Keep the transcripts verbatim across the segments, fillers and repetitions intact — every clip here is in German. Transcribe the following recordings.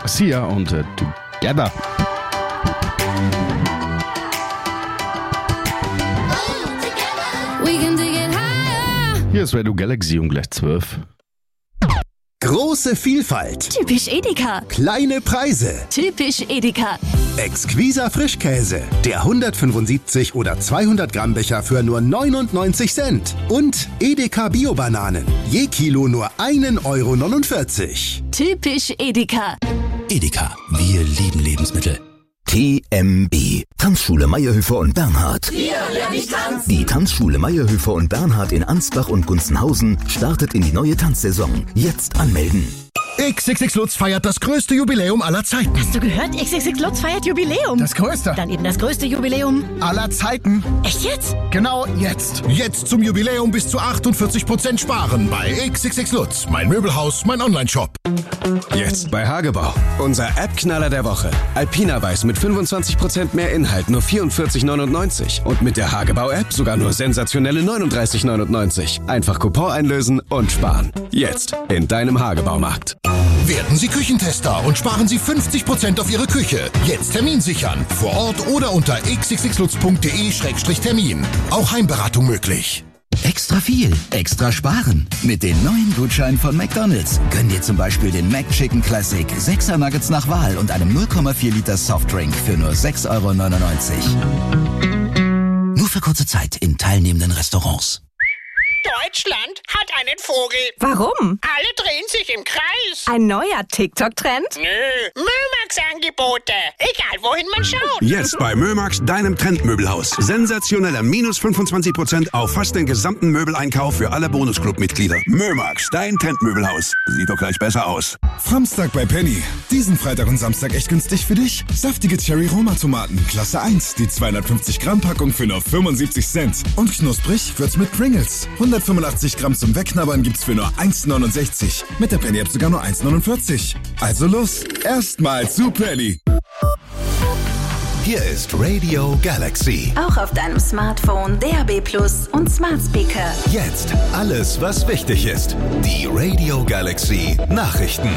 Sia und äh, Together. Hier ist Radio Galaxy um gleich zwölf. Große Vielfalt. Typisch Edeka. Kleine Preise. Typisch Edeka. Exquiser Frischkäse. Der hundertfünfundsiebzig oder zweihundert Gramm Becher für nur neunundneunzig Cent. Und Edeka Bio-Bananen. Je Kilo nur ein Euro neunundvierzig. Typisch Edeka. Edeka. Wir lieben Lebensmittel. T M B. Tanzschule Meyerhöfer und Bernhard. Hier lerne ich tanzen. Die Tanzschule Meyerhöfer und Bernhard in Ansbach und Gunzenhausen startet in die neue Tanzsaison. Jetzt anmelden. X X X Lutz feiert das größte Jubiläum aller Zeiten. Hast du gehört? X X X Lutz feiert Jubiläum. Das größte. Dann eben das größte Jubiläum aller Zeiten. Echt jetzt? Genau jetzt. Jetzt zum Jubiläum bis zu achtundvierzig Prozent sparen bei X X X Lutz. Mein Möbelhaus, mein Onlineshop. Jetzt bei Hagebau. Unser App-Knaller der Woche. Alpina Weiß mit fünfundzwanzig Prozent mehr Inhalt, nur vierundvierzig neunundneunzig. Und mit der Hagebau-App sogar nur sensationelle neununddreißig neunundneunzig. Einfach Coupon einlösen und sparen. Jetzt in deinem Hagebaumarkt. Werden Sie Küchentester und sparen Sie fünfzig Prozent auf Ihre Küche. Jetzt Termin sichern. Vor Ort oder unter x x x lutz punkt d e Schrägstrich Termin. Auch Heimberatung möglich. Extra viel, extra sparen. Mit den neuen Gutscheinen von McDonald's. Gönn dir zum Beispiel den McChicken Classic, sechser Nuggets nach Wahl und einem null Komma vier Liter Softdrink für nur sechs Euro neunundneunzig. Nur für kurze Zeit in teilnehmenden Restaurants. Deutschland hat einen Vogel. Warum? Alle drehen sich im Kreis. Ein neuer TikTok-Trend? Nö, Mömax-Angebote. Egal, wohin man schaut. Jetzt bei Mömax, deinem Trendmöbelhaus. Sensationeller minus fünfundzwanzig Prozent auf fast den gesamten Möbeleinkauf für alle Bonusclub-Mitglieder. Mömax, dein Trendmöbelhaus. Sieht doch gleich besser aus. Samstag bei Penny. Diesen Freitag und Samstag echt günstig für dich. Saftige Cherry-Roma-Tomaten, Klasse eins. Die zweihundertfünfzig Gramm Packung für nur fünfundsiebzig Cent. Und knusprig wird's mit Pringles. hundertfünfundachtzig Gramm zum Wegknabbern gibt's für nur eins neunundsechzig. Mit der Penny-App sogar nur eins neunundvierzig. Also los, erstmal zu Penny. Hier ist Radio Galaxy. Auch auf deinem Smartphone, D A B Plus und Smart Speaker. Jetzt alles, was wichtig ist. Die Radio Galaxy Nachrichten.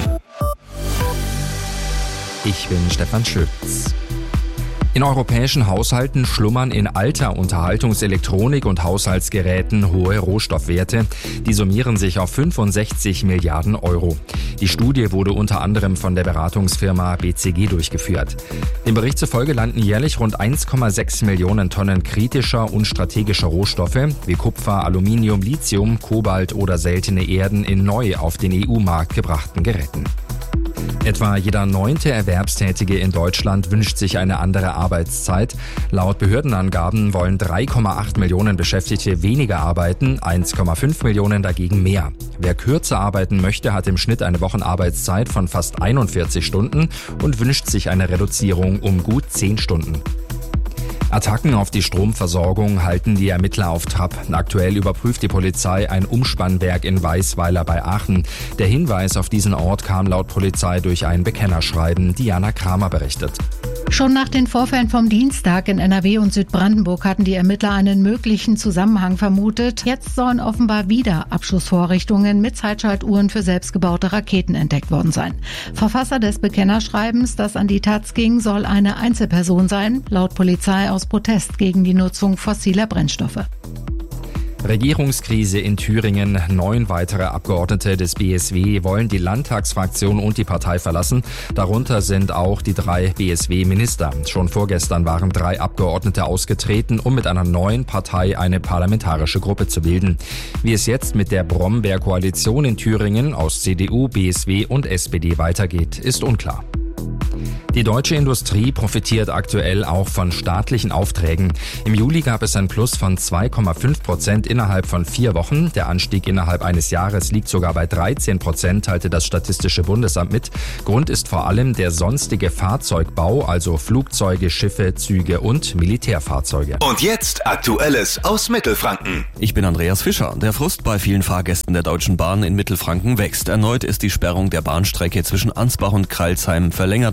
Ich bin Stefan Schütz. In europäischen Haushalten schlummern in alter Unterhaltungselektronik und Haushaltsgeräten hohe Rohstoffwerte. Die summieren sich auf fünfundsechzig Milliarden Euro. Die Studie wurde unter anderem von der Beratungsfirma B C G durchgeführt. Dem Bericht zufolge landen jährlich rund eins Komma sechs Millionen Tonnen kritischer und strategischer Rohstoffe wie Kupfer, Aluminium, Lithium, Kobalt oder seltene Erden in neu auf den E U-Markt gebrachten Geräten. Etwa jeder neunte Erwerbstätige in Deutschland wünscht sich eine andere Arbeitszeit. Laut Behördenangaben wollen drei Komma acht Millionen Beschäftigte weniger arbeiten, eins Komma fünf Millionen dagegen mehr. Wer kürzer arbeiten möchte, hat im Schnitt eine Wochenarbeitszeit von fast einundvierzig Stunden und wünscht sich eine Reduzierung um gut zehn Stunden. Attacken auf die Stromversorgung halten die Ermittler auf Trab. Aktuell überprüft die Polizei ein Umspannwerk in Weißweiler bei Aachen. Der Hinweis auf diesen Ort kam laut Polizei durch ein Bekennerschreiben. Diana Kramer berichtet. Schon nach den Vorfällen vom Dienstag in N R W und Südbrandenburg hatten die Ermittler einen möglichen Zusammenhang vermutet. Jetzt sollen offenbar wieder Abschussvorrichtungen mit Zeitschaltuhren für selbstgebaute Raketen entdeckt worden sein. Verfasser des Bekennerschreibens, das an die Taz ging, soll eine Einzelperson sein, laut Polizei aus Protest gegen die Nutzung fossiler Brennstoffe. Regierungskrise in Thüringen. Neun weitere Abgeordnete des B S W wollen die Landtagsfraktion und die Partei verlassen. Darunter sind auch die drei B S W-Minister. Schon vorgestern waren drei Abgeordnete ausgetreten, um mit einer neuen Partei eine parlamentarische Gruppe zu bilden. Wie es jetzt mit der Brombeer-Koalition in Thüringen aus C D U, B S W und S P D weitergeht, ist unklar. Die deutsche Industrie profitiert aktuell auch von staatlichen Aufträgen. Im Juli gab es ein Plus von zwei Komma fünf Prozent innerhalb von vier Wochen. Der Anstieg innerhalb eines Jahres liegt sogar bei dreizehn Prozent, teilte das Statistische Bundesamt mit. Grund ist vor allem der sonstige Fahrzeugbau, also Flugzeuge, Schiffe, Züge und Militärfahrzeuge. Und jetzt Aktuelles aus Mittelfranken. Ich bin Andreas Fischer. Der Frust bei vielen Fahrgästen der Deutschen Bahn in Mittelfranken wächst. Erneut ist die Sperrung der Bahnstrecke zwischen Ansbach und Crailsheim verlängert worden.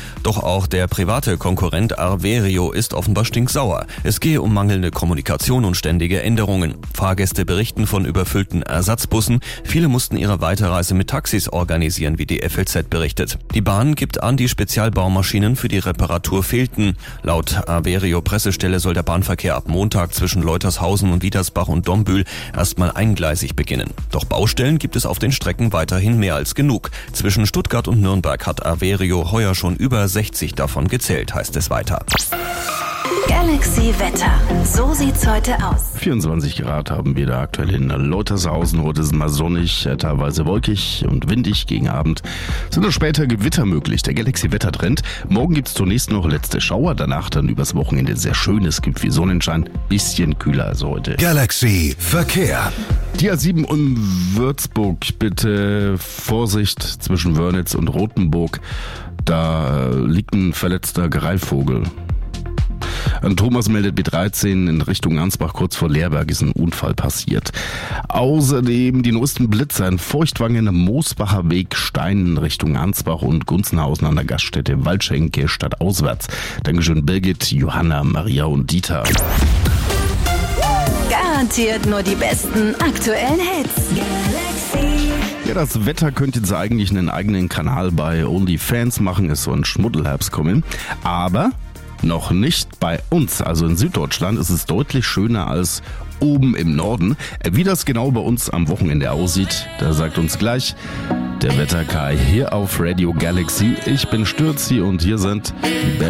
Doch auch der private Konkurrent Averio ist offenbar stinksauer. Es gehe um mangelnde Kommunikation und ständige Änderungen. Fahrgäste berichten von überfüllten Ersatzbussen. Viele mussten ihre Weiterreise mit Taxis organisieren, wie die F L Z berichtet. Die Bahn gibt an, die Spezialbaumaschinen für die Reparatur fehlten. Laut Averio-Pressestelle soll der Bahnverkehr ab Montag zwischen Leutershausen und Wiedersbach und Dombühl erstmal eingleisig beginnen. Doch Baustellen gibt es auf den Strecken weiterhin mehr als genug. Zwischen Stuttgart und Nürnberg hat Averio heuer schon über sechzig davon gezählt, heißt es weiter. Galaxy Wetter. So sieht's heute aus. vierundzwanzig Grad haben wir da aktuell in Leutershausen. Heute ist es mal sonnig, teilweise wolkig und windig. Gegen Abend sind noch später Gewitter möglich. Der Galaxy Wettertrend. Morgen gibt's zunächst noch letzte Schauer, danach dann übers Wochenende sehr schön. Es gibt viel Sonnenschein, bisschen kühler als heute. Galaxy Verkehr. Die A sieben um Würzburg. Bitte Vorsicht zwischen Wörnitz und Rothenburg. Da liegt ein verletzter Greifvogel. An Thomas meldet B dreizehn in Richtung Ansbach, kurz vor Leerberg ist ein Unfall passiert. Außerdem die neuesten Blitzer in Feuchtwangen, Moosbacher Weg, Stein in Richtung Ansbach und Gunzenhausen an der Gaststätte Waldschenke stadtauswärts. Dankeschön Birgit, Johanna, Maria und Dieter. Garantiert nur die besten aktuellen Hits. Galaxy. Ja, das Wetter könnte jetzt eigentlich einen eigenen Kanal bei OnlyFans machen, es soll ein Schmuddelherbst kommen. Aber noch nicht bei uns, also in Süddeutschland ist es deutlich schöner als oben im Norden. Wie das genau bei uns am Wochenende aussieht, da sagt uns gleich der Wetterkai hier auf Radio Galaxy. Ich bin Stürzi und hier sind die